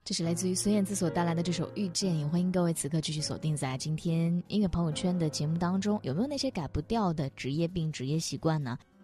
这是来自于孙燕姿所带来的这首《遇见》，也欢迎各位此刻继续锁定在今天音乐朋友圈的节目当中。有没有那些改不掉的职业病、职业习惯呢？